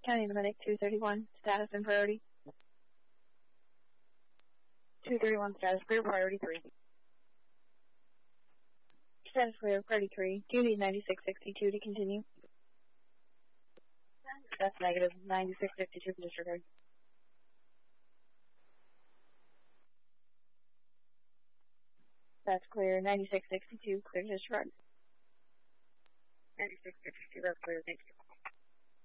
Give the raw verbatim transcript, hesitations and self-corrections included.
County Medic two thirty-one, status and priority. two thirty-one, status clear, priority three. Status clear, priority three. Do you need ninety-six sixty-two to continue? That's negative, ninety-six fifty-two for disregard. That's clear, ninety-six sixty-two, clear to disregard. ninety-six fifty-two, that's clear, thank you.